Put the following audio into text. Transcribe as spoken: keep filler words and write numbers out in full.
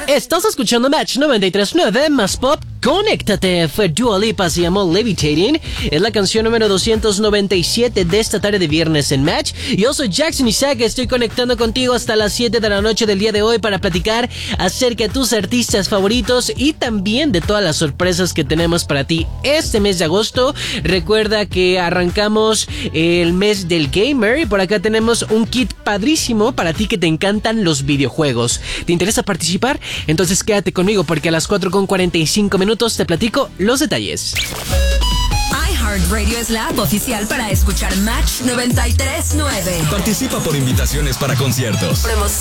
Estás escuchando Match noventa y tres punto nueve más pop. Conéctate, fue Dua Lipa, se llamó Levitating. Es la canción número doscientos noventa y siete de esta tarde de viernes en Match. Yo soy Jackson Isaac, estoy conectando contigo hasta las siete de la noche del día de hoy para platicar acerca de tus artistas favoritos y también de todas las sorpresas que tenemos para ti este mes de agosto. Recuerda que arrancamos el mes del gamer y por acá tenemos un kit padrísimo para ti que te encantan los videojuegos. ¿Te interesa participar? Entonces quédate conmigo porque a las cuatro con cuarenta y cinco minutos te platico los detalles. iHeartRadio es la app oficial para escuchar Match noventa y tres punto nueve. Participa por invitaciones para conciertos,